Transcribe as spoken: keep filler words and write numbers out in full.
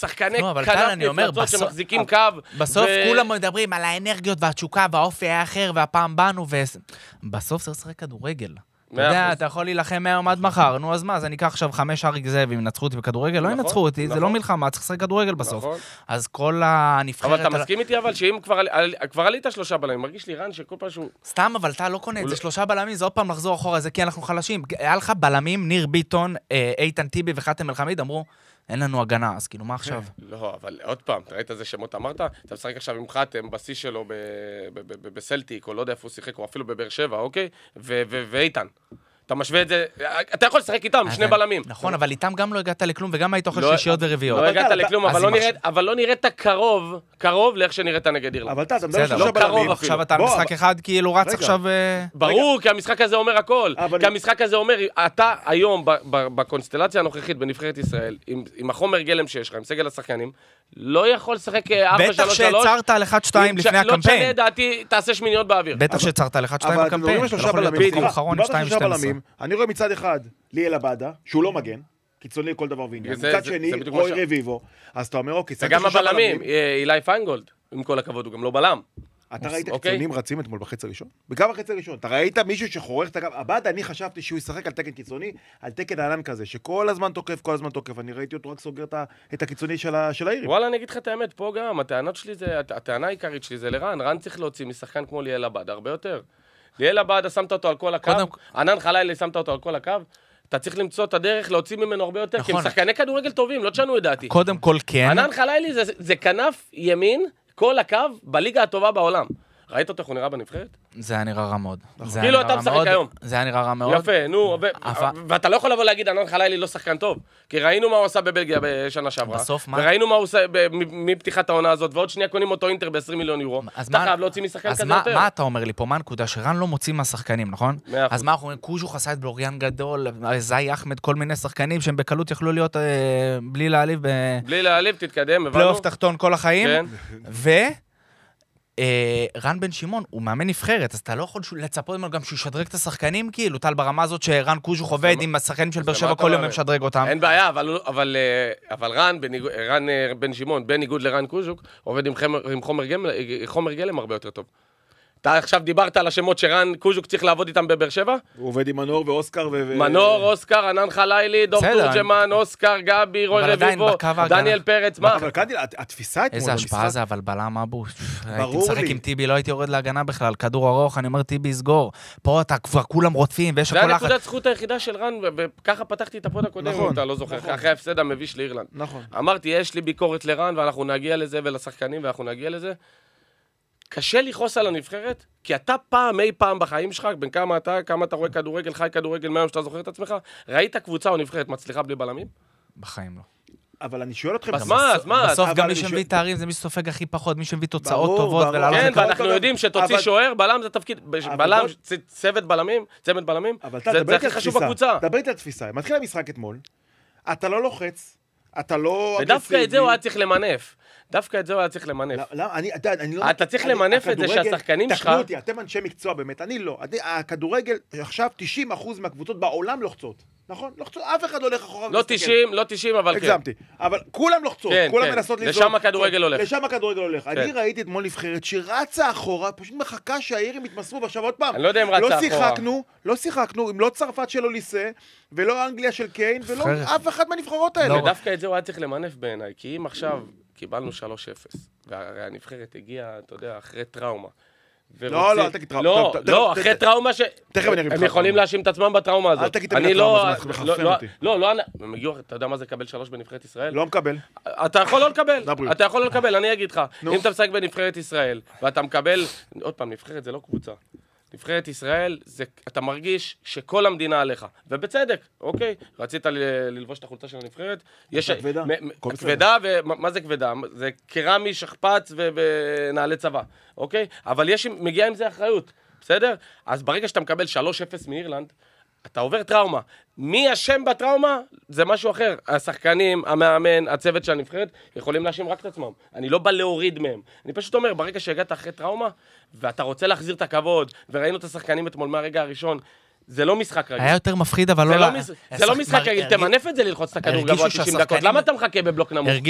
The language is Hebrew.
שחקני כנף מפלצות שמחזיקים קו. בסוף כולם מדברים על האנרגיות והתשוקה והאופי האחר והפעם באנו, ובסוף זה לשחק כדורגל. אתה יודע, אתה יכול להילחם מהיום עד מחר, נו אז מה, אז אני אקח עכשיו חמש אריק זאב, אם ינצחו אותי בכדורגל, לא ינצחו אותי, זה לא מלחמה, צריך לשחק כדורגל בסוף. אז כל הנבחרת... אבל אתה מסכים איתי אבל שאם כבר עלית שלושה בלמים, מרגיש לי רן שכל פעם שהוא... סתם, אבל אתה לא קונה את זה, שלושה בלמים, זה עוד פעם לחזור אחורה, זה כי אנחנו חלשים. היה לך בלמים, ניר ביטון, איתן טיבי וחתם אל-חמיד, אמרו, אין לנו הגנה, אז כאילו, מה עכשיו? לא, אבל עוד פעם, אתה ראית איזה שמות אמרת? אתה משחק עכשיו עם חתם, בשיא שלו בסלטיק, או לא יודע איפה הוא שיחק, או אפילו בבאר שבע, אוקיי? ואיתן. אתה משווה את זה, אתה יכול לשחק איתם, שני בלמים. נכון, אבל איתם גם לא הגעת לכלום, וגם היית אוכל שלישיות ורביעיות. לא הגעת לכלום, אבל לא נראית קרוב, קרוב לאיך שנראית נגד אירלנד. אבל אתה, אתה מדבר שלושה בלמים. עכשיו אתה משחק אחד, כאילו רץ עכשיו... ברור, כי המשחק הזה אומר הכל. כי המשחק הזה אומר, אתה היום, בקונסטלציה הנוכחית בנבחרת ישראל, עם החומר גלם שיש לך, עם סגל השחקנים, לא יכול לשחק ארבע שלוש שלוש. בטח שהצרת על אחד שתיים לפני הקמפיין. לא תשנה דעתי, תעשה שמיניות באוויר. בטח שהצרת על אחד שתיים בקמפיין. אני רואה מצד אחד ליאל עבדה, שהוא לא מגן, קיצוני כל דבר ועניין. מצד שני, רוי רביבו. אז אתה אומר, אוקיי, וגם הבלמים, אילי פיינגולד, עם כל הכבוד, הוא גם לא בלם. אתה ראית קיצונים רצים אתמול בחצי הראשון? בקו החצי הראשון. אתה ראית מישהו שחורך את הקו? עבדה, אני חשבתי שהוא ישחק על תקן קיצוני, על תקן העלן כזה, שכל הזמן תוקף, כל הזמן תוקף. אני ראיתי אותו רק סוגר את הקיצוני של העירים. וואלה, אני אגיד לך את האמת, פה גם, הטענות שלי זה, הטענה העיקרית שלי זה לרן. רן צריך להוציא משחקן כמו ליאל עבדה, הרבה יותר. ליאל עבדה, שמת אותו על כל הקו, ענן חלילי שמת אותו על כל הקו, אתה צריך למצוא את הדרך להוציא ממנו הרבה יותר, כי הם שחקני כדורגל טובים, לא תשנו את דעתי. קודם כל כן. ענן חלילי זה, זה כנף ימין, כל הקו, בליגה הטובה בעולם. ראית אותו איך הוא נראה בנבחרת? זה היה נראה רע מאוד. כאילו אתה משחק היום. זה היה נראה רע מאוד. יפה, נו, ואתה לא יכול לבוא להגיד, ענן חלילי לא שחקן טוב, כי ראינו מה הוא עושה בבלגיה בשנה שעברה, וראינו מה הוא עושה מפתיחת העונה הזאת, ועוד שנייה קונים אותו אינטר ב-עשרים מיליון יורו, אתה חייב להוציא משחקן כזה יותר. אז מה אתה אומר לי פה? מה הנקודה? שרן לא מוציא מהשחקנים, נכון? אז מה אנחנו אומרים? קוז'ו חסה את בלוריאן גדול, זאי אחמד, כל מיני שחקנים שהם בקלות יכלו להיות בלי להעליב, בלי להעליב, תתקדם, פלייאוף תחתון כל החיים. ו רן בן שמעון, הוא מאמן נבחרת, אז אתה לא יכול לצפות ממנו גם שהוא ישדרג את השחקנים, כאילו, טל ברמה הזאת שרן קוז'וך עובד עם השחקנים של באר שבע כל יום משדרג אותם. אין בעיה, אבל רן בן שמעון, בניגוד לרן קוז'וך, עובד עם חומר גלם הרבה יותר טוב. אתה עכשיו דיברת על השמות שרן קוז'וק צריך לעבוד איתם בבאר שבע? הוא עובד עם מנור ואוסקר ו... מנור, אוסקר, ענן חלילי, דור תורג'מן, אוסקר, גבי, רוי רביבו, דניאל פרץ, מה? אבל קנדיל, התפיסה אתמול... איזה השפעה זה, אבל בלם אבו. הייתי משחק עם טיבי, לא הייתי יורד להגנה בכלל, כדור ארוך, אני אומר טיבי יסגור. פה אתה כבר כולם רודפים, ויש הכל לחץ. זה הנקודת זכות היחידה של רן, וככה פתחתי את הפוד הקודם, אם אתה לא זוכר, אחרי ההפסד המביש לאירלנד. אמרתי, יש לי ביקורת לרן, ואנחנו נגיע לזה ולשחקנים, ואנחנו נגיע לזה. קשה לכעוס על הנבחרת, כי אתה פעם, אי פעם בחיים שלך, בין כמה אתה, כמה אתה רואה כדורגל, חי כדורגל, מהיום שאתה זוכר את עצמך, ראית קבוצה או נבחרת מצליחה בלי בלמים? בחיים לא. אבל אני שואל אתכם... אז מה, אז מה? בסוף גם מי שמביא תארים זה מי שסופג הכי פחות, מי שמביא תוצאות טובות ולעלות... כן, ואנחנו יודעים שתוציא שוער, בלם זה תפקיד, בלם, צוות בלמים, צוות בלמים, זה הכי חשוב בקבוצה. דבר איתי על תפיסה, מתחיל המשחק אתמול, אתה לא לוחץ, אתה לא... ודווקא את זה הוא היה צריך למנף. דווקא את זה הוא היה צריך למנף. אתה צריך למנף את זה שהשחקנים שלך... תקנו אותי, אתם אנשי מקצוע באמת, אני לא. הכדורגל, עכשיו תשעים אחוז מהקבוצות בעולם לוחצות. נכון? לוחצות, אף אחד לא הולך אחורה. לא תשעים, לא תשעים, אבל כן. הגזמתי. אבל כולם לוחצות, כולם מנסות לזור. לשם הכדורגל הולך. לשם הכדורגל הולך. אני ראיתי אתמול נבחרת שרצה אחורה, פשוט מחכה שהאירים יתמסרו, ועכשיו עוד פעם. אני לא יודע אם רצה אחורה. לא שיחקנו, אם לא צרפת של אוליסה, ולא אנגליה של קיין, ולא אף אחד מהנבחרות האלה. ודווקא את זה הוא היה צריך למנף בעיניי, כי אם עכשיו קיבלנו שלוש אפס, והנבחרת הגיעה, אתה יודע, אחרי טראומה. לא, לא, אל תגיד טראומה. לא, לא, אחרי טראומה ש... תכף אני אגיד לך. הם יכולים להאשים את עצמם בטראומה הזאת. אל תגיד את הטראומה, זה מחרפן אותי. לא, לא, הם הגיעו, אתה יודע מה זה לקבל שלוש בנבחרת ישראל? לא מקבל. אתה יכול לא לקבל, אתה יכול לא לקבל, אני אגיד לך. אם אתה משחק בנבחרת ישראל, ואתה מקבל, עוד פעם, נבחרת זה לא קבוצה. נבחרת ישראל, זה, אתה מרגיש שכל המדינה עליך, ובצדק, אוקיי? רצית ללבוש את החולצה של הנבחרת? יש... כבדה. כבדה, ומה זה כבדה? זה קרמי, שכפץ ונעלי צבא, אוקיי? אבל יש, מגיע עם זה אחריות, בסדר? אז ברגע שאתה מקבל שלוש אפס מאירלנד, אתה עובר טראומה. מי אשם בטראומה? זה משהו אחר. השחקנים, המאמן, הצוות של הנבחרת, יכולים להאשים רק את עצמם. אני לא בא להוריד מהם. אני פשוט אומר, ברגע שהגעת אחרי טראומה, ואתה רוצה להחזיר את הכבוד, וראינו את השחקנים אתמול מהרגע הראשון, זה לא משחק רגיל. היה יותר מפחיד, אבל לא... זה לא משחק רגיל. תמנף את זה ללחוץ את הכדור גבוה תשעים דקות. למה אתה מחכה בבלוק נמוך?